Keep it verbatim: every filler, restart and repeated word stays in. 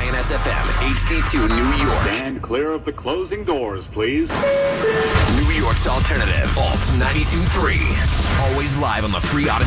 I N S F M, H D two New York. Stand clear of the closing doors, please. New York's alternative, Alt ninety-two point three. Always live on the free Odyssey.